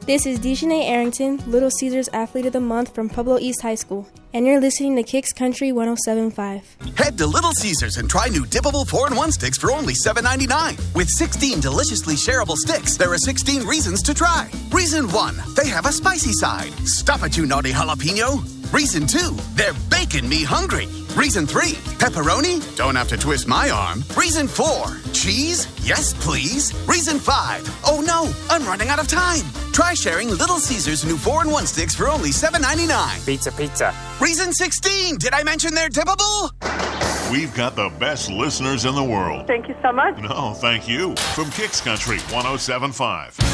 This is Dejanay Arrington, Little Caesars Athlete of the Month from Pueblo East High School, and you're listening to Kicks Country 107.5. Head to Little Caesars and try new dippable 4-in-1 sticks for only $7.99. With 16 deliciously shareable sticks, there are 16 reasons to try. Reason 1, they have a spicy side. Stop it, you naughty jalapeno. Reason 2, they're baking me hungry. Reason 3, pepperoni? Don't have to twist my arm. Reason 4, cheese? Yes, please. Reason 5, oh no, I'm running out of time. Try sharing Little Caesars new 4-in-1 sticks for only $7.99. Pizza. Reason 16, did I mention they're dippable? We've got the best listeners in the world. Thank you so much. No, thank you. From Kicks Country 107.5.